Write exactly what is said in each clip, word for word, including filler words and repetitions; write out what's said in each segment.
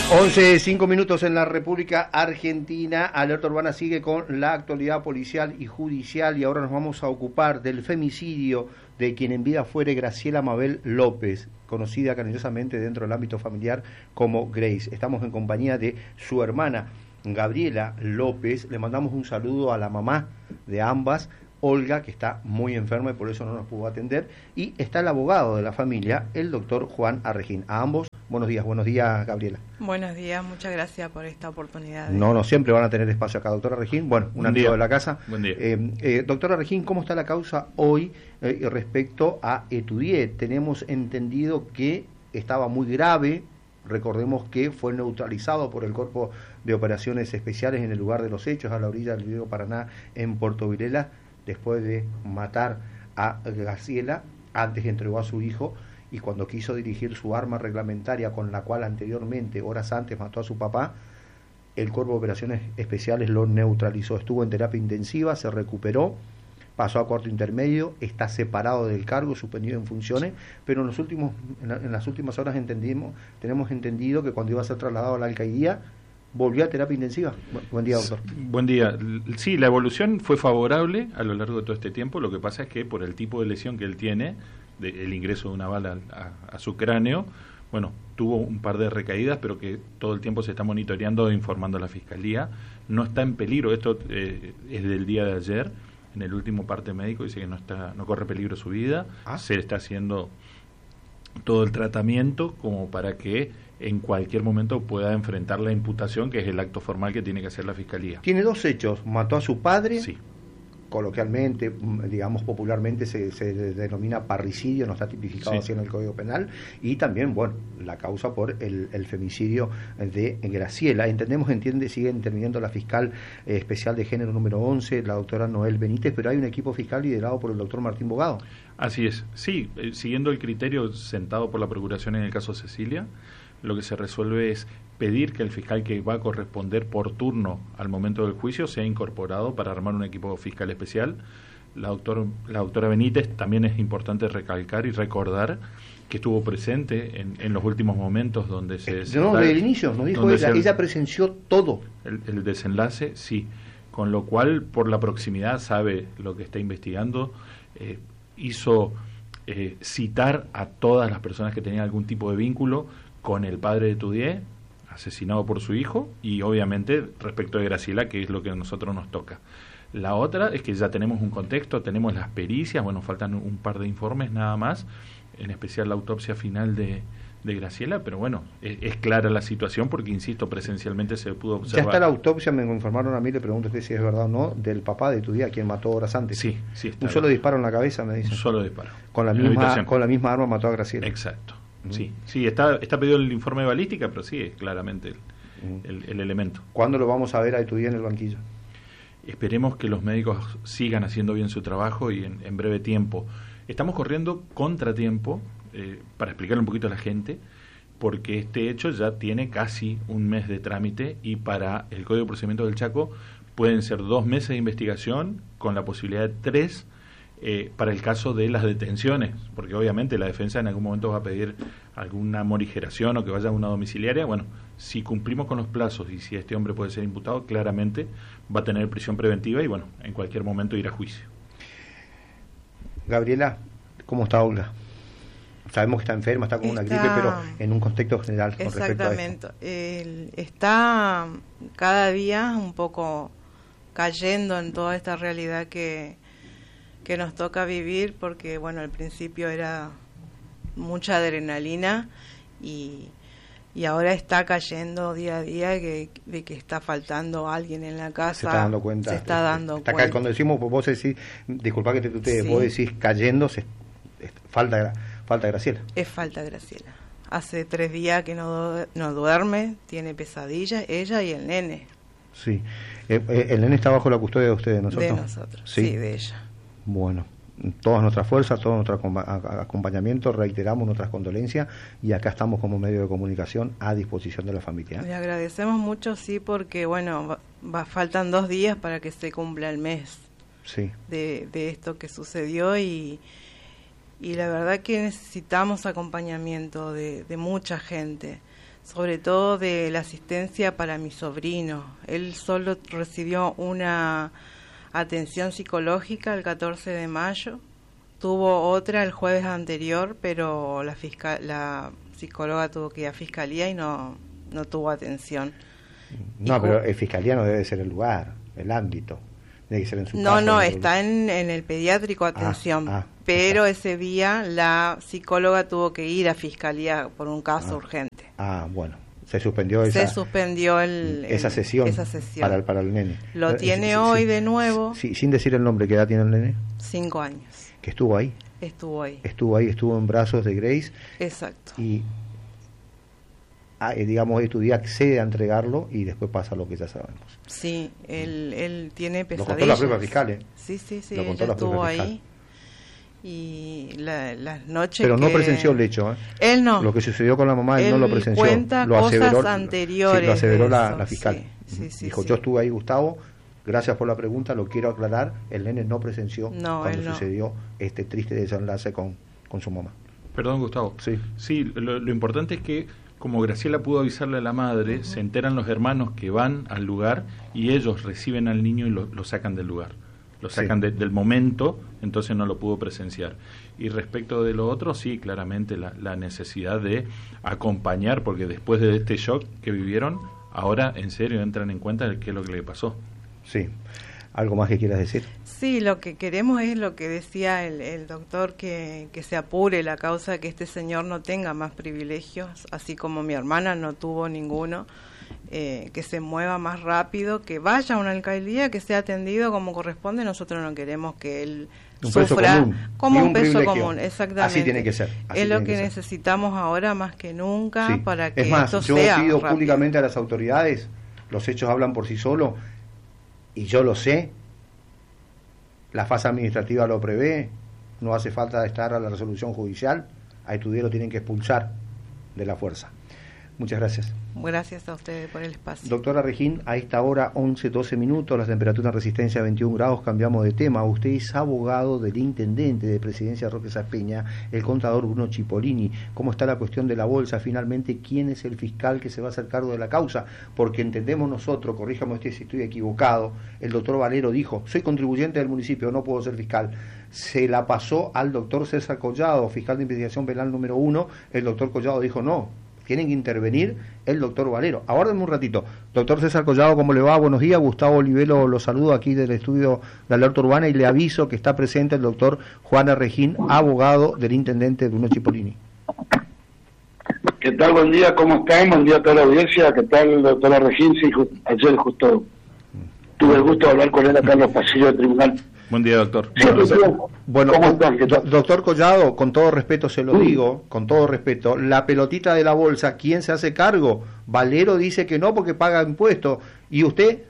once, cinco minutos en la República Argentina. Alerta Urbana sigue con la actualidad policial y judicial y ahora nos vamos a ocupar del femicidio de quien en vida fuere Graciela Mabel López, conocida cariñosamente dentro del ámbito familiar como Grace. Estamos en compañía de su hermana Gabriela López. Le mandamos un saludo a la mamá de ambas, Olga, que está muy enferma y por eso no nos pudo atender, y está el abogado de la familia, el doctor Juan Arreguín. A ambos, buenos días. Buenos días, Gabriela. Buenos días, muchas gracias por esta oportunidad. De... No, no, siempre van a tener espacio acá, doctor Arreguín. Bueno, un amigo día. de la casa. Buen día. Eh, eh, doctor Arreguín, ¿cómo está la causa hoy eh, respecto a Etudié? Tenemos entendido que estaba muy grave. Recordemos que fue neutralizado por el Cuerpo de Operaciones Especiales en el lugar de los hechos, a la orilla del río Paraná, en Puerto Vilela, después de matar a Graciela. Antes entregó a su hijo y cuando quiso dirigir su arma reglamentaria con la cual anteriormente, horas antes, mató a su papá, el Cuerpo de Operaciones Especiales lo neutralizó. Estuvo en terapia intensiva, se recuperó, pasó a cuarto intermedio, está separado del cargo, suspendido en funciones, pero en los últimos, en, la, en las últimas horas entendimos, tenemos entendido que cuando iba a ser trasladado a la alcaidía, volvió a terapia intensiva. Buen día, doctor. Buen día. Sí, la evolución fue favorable a lo largo de todo este tiempo. Lo que pasa es que por el tipo de lesión que él tiene, de, el ingreso de una bala a, a su cráneo, bueno, tuvo un par de recaídas, pero que todo el tiempo se está monitoreando e informando a la Fiscalía. No está en peligro, esto eh, es del día de ayer, en el último parte médico dice que no está, no corre peligro su vida. ¿Ah? Se está haciendo todo el tratamiento como para que en cualquier momento pueda enfrentar la imputación, que es el acto formal que tiene que hacer la Fiscalía. Tiene dos hechos: mató a su padre, sí, coloquialmente, digamos popularmente se, se denomina parricidio, no está tipificado sí. así en el Código Penal, y también, bueno, la causa por el, el femicidio de Graciela. Entendemos, entiende, sigue interviniendo la fiscal eh, especial de género número once, la doctora Noel Benítez, pero hay un equipo fiscal liderado por el doctor Martín Bogado. Así es, sí, eh, siguiendo el criterio sentado por la Procuración en el caso Cecilia, lo que se resuelve es pedir que el fiscal que va a corresponder por turno al momento del juicio sea incorporado para armar un equipo fiscal especial. La, doctor, la doctora Benítez también es importante recalcar y recordar que estuvo presente en, en los últimos momentos donde se... Eh, no, desde el inicio, nos dijo ella, ella presenció todo. El, el desenlace, sí, con lo cual por la proximidad sabe lo que está investigando, eh, hizo eh, citar a todas las personas que tenían algún tipo de vínculo con el padre de Etudié, asesinado por su hijo, y obviamente respecto de Graciela, que es lo que a nosotros nos toca. La otra es que ya tenemos un contexto, tenemos las pericias, bueno, faltan un par de informes nada más, en especial la autopsia final de, de Graciela, pero bueno, es, es clara la situación porque, insisto, presencialmente se pudo observar. Ya está la autopsia, me informaron a mí, le pregunto usted si es verdad o no, del papá de Etudié, a quien mató horas antes. Sí, sí está. Un solo verdad. Disparo en la cabeza, me dicen. Un solo disparo. Con la, misma, con la misma arma mató a Graciela. Exacto. Sí, sí, está está pedido el informe de balística, pero sí, es claramente el, uh-huh. el, el elemento. ¿Cuándo lo vamos a ver a Etudié en el banquillo? Esperemos que los médicos sigan haciendo bien su trabajo y en, en breve tiempo. Estamos corriendo contratiempo, eh, para explicarle un poquito a la gente, porque este hecho ya tiene casi un mes de trámite y para el Código de Procedimiento del Chaco pueden ser dos meses de investigación con la posibilidad de tres Eh, para el caso de las detenciones, porque obviamente la defensa en algún momento va a pedir alguna morigeración o que vaya a una domiciliaria. Bueno, si cumplimos con los plazos y si este hombre puede ser imputado, claramente va a tener prisión preventiva y bueno, en cualquier momento ir a juicio. Gabriela, ¿cómo está Olga? Sabemos que está enferma, está con está, una gripe, pero en un contexto general con respecto a esto. Exactamente. Él está cada día un poco cayendo en toda esta realidad que que nos toca vivir, porque bueno, al principio era mucha adrenalina y, y ahora está cayendo día a día que, de que está faltando alguien en la casa. Se está dando cuenta. Se está dando está cuenta. Cuando decimos, vos decís, disculpa que te tutee, sí. vos decís cayendo, se, falta, falta Graciela. Es falta Graciela. Hace tres días que no, no duerme, tiene pesadillas, ella y el nene. Sí. Eh, eh, el nene está bajo la custodia de ustedes, ¿nosotros? De nosotros, sí, sí de ella. Bueno, todas nuestras fuerzas, todo nuestro acompañamiento, reiteramos nuestras condolencias y acá estamos como medio de comunicación a disposición de la familia. Le agradecemos mucho, sí, porque bueno, va, va, faltan dos días para que se cumpla el mes sí. de, de esto que sucedió y, y la verdad que necesitamos acompañamiento de, de mucha gente, sobre todo de la asistencia para mi sobrino. Él solo recibió una atención psicológica el catorce de mayo, tuvo otra el jueves anterior, pero la fiscal, la psicóloga tuvo que ir a fiscalía y no, no tuvo atención. No, y pero el fiscalía no debe ser el lugar, el ámbito. Debe ser en su no, casa, no, en está en, en el pediátrico atención, ah, ah, pero está. ese día la psicóloga tuvo que ir a fiscalía por un caso Ah. urgente. Ah, bueno. Se suspendió esa, Se suspendió el, esa, el, sesión esa sesión para, el, para el nene. Lo Eh, tiene sí, hoy sí, de nuevo. Sí, sin decir el nombre, ¿qué edad tiene el nene? Cinco años. Que estuvo ahí. Estuvo ahí. Estuvo ahí, estuvo en brazos de Grace. Exacto. Y, ah, eh, digamos, tu día accede a entregarlo y después pasa lo que ya sabemos. Sí, él, él tiene Lo pesadillas. contó la propia fiscal, ¿eh? Sí, sí, sí, Lo contó ella la propia estuvo fiscal. ahí. Y la, las noches Pero no que- presenció el hecho, ¿eh? Él no. Lo que sucedió con la mamá, él, no lo presenció. Cuenta lo aseveró, cosas anteriores. sí, lo aseveró de la, eso, la fiscal. sí, sí, sí, Dijo, sí. yo estuve ahí, Gustavo, gracias por la pregunta, lo quiero aclarar, el nene no presenció No, cuando él no. sucedió este triste desenlace con, con su mamá. Perdón, Gustavo. Sí. Sí, lo, lo importante es que, como Graciela pudo avisarle a la madre, Ujú. se enteran los hermanos que van al lugar y ellos reciben al niño y lo, lo sacan del lugar. Lo sacan Sí. de- del momento, entonces no lo pudo presenciar. Y respecto de lo otro, sí, claramente la, la necesidad de acompañar, porque después de este shock que vivieron, ahora en serio entran en cuenta de qué es lo que le pasó. Sí. ¿Algo más que quieras decir? Sí, lo que queremos es lo que decía el, el doctor, que, que se apure la causa, que este señor no tenga más privilegios, así como mi hermana no tuvo ninguno, eh, que se mueva más rápido, que vaya a una alcaldía, que sea atendido como corresponde. Nosotros no queremos que él Un peso sufra común, como ni un un peso privilegio. común, exactamente. Así tiene que ser, así es lo tiene que, que ser. necesitamos ahora más que nunca Sí. para que Es más, esto yo sea pido rápido. públicamente a las autoridades, los hechos hablan por sí solos, y yo lo sé, la fase administrativa lo prevé, no hace falta estar a la resolución judicial, a Estudié lo tienen que expulsar de la fuerza. Muchas gracias. Gracias a ustedes por el espacio. Doctora Regín, a esta hora once, doce minutos, la temperatura en resistencia a veintiún grados, cambiamos de tema. Usted es abogado del intendente de Presidencia Roque Saspeña, el contador Bruno Cipollini. ¿Cómo está la cuestión de la bolsa? Finalmente, ¿quién es el fiscal que se va a hacer cargo de la causa? Porque entendemos nosotros, corríjame usted si estoy equivocado, el doctor Valero dijo, soy contribuyente del municipio, no puedo ser fiscal. Se la pasó al doctor César Collado, fiscal de investigación penal número uno, el doctor Collado dijo no, tienen que intervenir el doctor Valero. Aguárdenme un ratito. Doctor César Collado, ¿cómo le va? Buenos días. Gustavo Olivelo lo saludo aquí del estudio de Alerta Urbana y le aviso que está presente el doctor Juan Regín, abogado del intendente Bruno Cipollini. ¿Qué tal? Buen día, ¿cómo están? Buen día a toda la audiencia. ¿Qué tal, doctora Regín? Sí, ju- ayer justo tuve el gusto de hablar con él acá en los pasillos del tribunal. Buen día, doctor. Sí, Bueno, doctor. Bueno, ¿Cómo están? ¿Qué do- tal? doctor Collado, con todo respeto se lo Sí. digo, con todo respeto, la pelotita de la bolsa, ¿quién se hace cargo? Valero dice que no porque paga impuestos. ¿Y usted?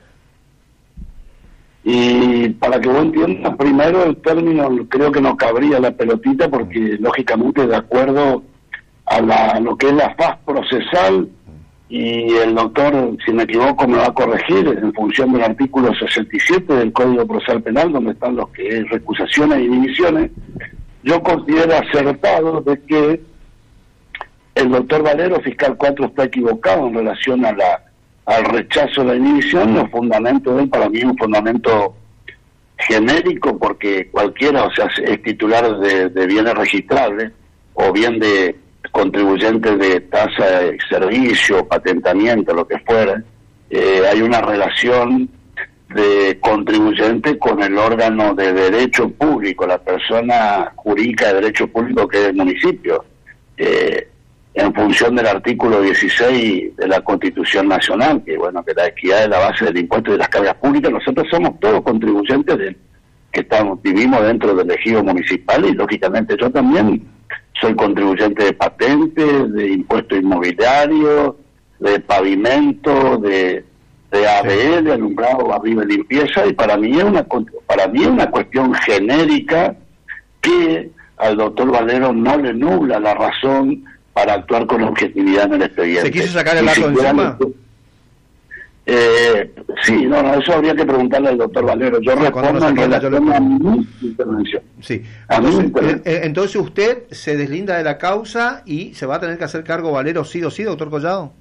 Y para que vos entiendas, primero el término, creo que no cabría la pelotita porque lógicamente de acuerdo a, la, a lo que es la faz procesal, y el doctor, si me equivoco, me va a corregir, en función del artículo sesenta y siete del Código Procesal Penal, donde están los que es recusaciones y dimisiones, yo considero acertado de que el doctor Valero, fiscal cuatro, está equivocado en relación a la al rechazo de la inhibición. Los fundamentos de él para mí es un fundamento genérico, porque cualquiera, o sea, es titular de, de bienes registrables o bien de contribuyentes de tasa de servicio, patentamiento, lo que fuera. Eh, hay una relación de contribuyente con el órgano de derecho público, la persona jurídica de derecho público que es el municipio, eh, en función del artículo dieciséis de la Constitución Nacional, que bueno, que la equidad es la base del impuesto y de las cargas públicas. Nosotros somos todos contribuyentes de, que estamos vivimos dentro del ejido municipal, y lógicamente yo también soy contribuyente de patentes, de impuesto inmobiliario, de pavimento, de de A B E, de alumbrado, barrido y limpieza, y para mí es una para mí es una cuestión genérica que al doctor Valero no le nubla la razón para actuar con objetividad en el expediente. ¿Se quiso sacar el Ni lazo de siquiera encima? le- Eh, sí, no, no, eso habría que preguntarle al doctor Valero. Yo sí, respondo en relación a mi intervención. Sí. A Entonces, mi intervención. eh, entonces usted se deslinda de la causa y se va a tener que hacer cargo Valero sí o sí, doctor Collado.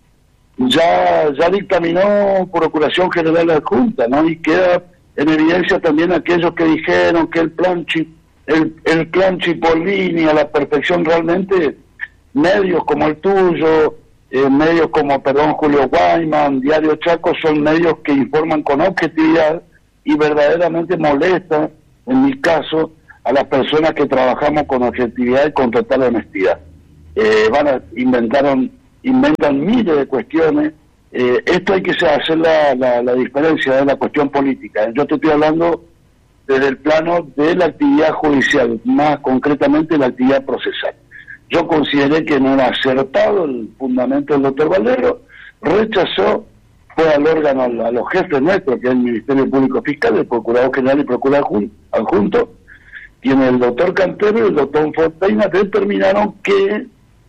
Ya, ya dictaminó Procuración General de la Junta, ¿no? Y queda en evidencia también aquellos que dijeron que el plan Chi, el, el plan Cipollini a la perfección, realmente medios como el tuyo, Eh, medios como, perdón, Julio Guayman, Diario Chaco, son medios que informan con objetividad y verdaderamente molestan, en mi caso, a las personas que trabajamos con objetividad y con total honestidad. Eh, van a, inventaron, inventan miles de cuestiones. Eh, esto hay que hacer la, la, la diferencia de la cuestión política. Yo te estoy hablando desde el plano de la actividad judicial, más concretamente la actividad procesal. Yo consideré que no era acertado el fundamento del doctor Valero, rechazó, fue al órgano, a los jefes nuestros, que es el Ministerio Público Fiscal, el Procurador General y Procurador Adjunto, y en el doctor Cantero y el doctor Fontaina determinaron que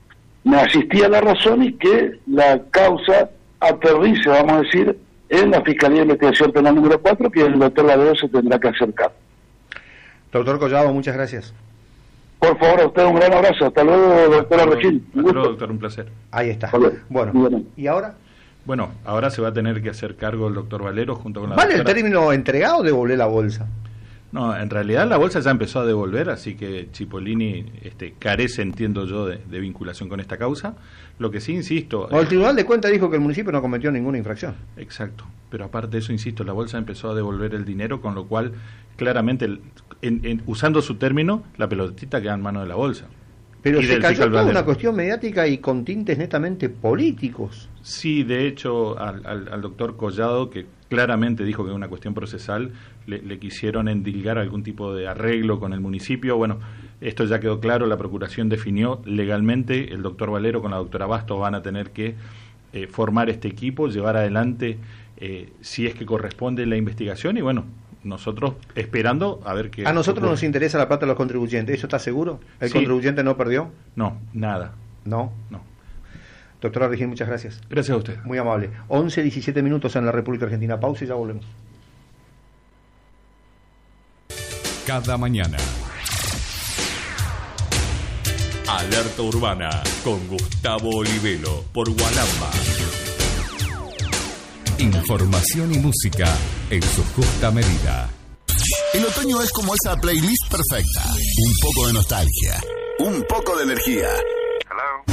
me asistía la razón y que la causa aterrice, vamos a decir, en la Fiscalía de Investigación Penal número cuatro, que el doctor Valero se tendrá que acercar. Doctor Collado, muchas gracias. Por favor, a usted un gran abrazo. Hasta luego, doctora Regín. Hasta luego, doctor, un placer. Ahí está. Vale. Bueno, Bueno. ¿y ahora? Bueno, ahora se va a tener que hacer cargo el doctor Valero junto con la ¿Vale el doctora. término entregado o devolver la bolsa? No, en realidad la bolsa ya empezó a devolver, así que Cipollini este, carece, entiendo yo, de, de vinculación con esta causa. Lo que sí, insisto... No, el Tribunal de Cuentas dijo que el municipio no cometió ninguna infracción. Exacto, pero aparte de eso, insisto, la bolsa empezó a devolver el dinero, con lo cual, claramente, el, en, en, usando su término, la pelotita queda en manos de la bolsa. Pero Y se del cayó fiscal toda Valero. una cuestión mediática y con tintes netamente políticos. Sí, de hecho, al, al, al doctor Collado, que claramente dijo que es una cuestión procesal, le, le quisieron endilgar algún tipo de arreglo con el municipio. Bueno, esto ya quedó claro, la Procuración definió legalmente, el doctor Valero con la doctora Basto van a tener que eh, formar este equipo, llevar adelante, eh, si es que corresponde la investigación, y bueno, nosotros esperando a ver qué... A nosotros ocurre. nos interesa la plata de los contribuyentes, ¿eso está seguro? ¿El Sí. contribuyente no perdió? No, nada, No. no. Doctora Regín, muchas gracias. Gracias a usted. Muy amable. once, diecisiete minutos en la República Argentina. Pausa y ya volvemos. Cada mañana. Alerta Urbana con Gustavo Olivelo por Gualamba. Información y música en su justa medida. El otoño es como esa playlist perfecta. Un poco de nostalgia, un poco de energía